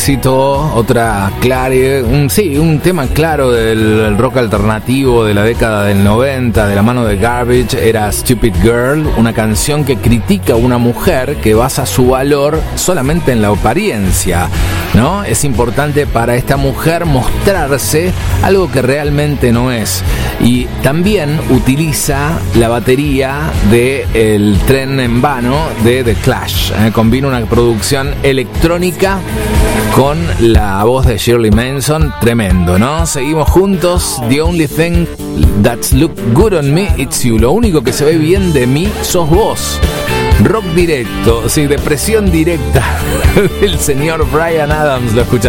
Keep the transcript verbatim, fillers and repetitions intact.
Otra claro, un, sí, un tema claro del rock alternativo de la década del noventa, de la mano de Garbage, era Stupid Girl, una canción que critica a una mujer que basa su valor solamente en la apariencia, ¿no? Es importante para esta mujer mostrarse algo que realmente no es. Y también utiliza la batería de El tren en vano de The Clash. ¿eh? Combina una producción electrónica con la voz de Shirley Manson, tremendo, ¿no? Seguimos juntos. The only thing that's look good on me, it's you. Lo único que se ve bien de mí sos vos. Rock directo, sí, depresión directa del señor Bryan Adams, lo escuchás.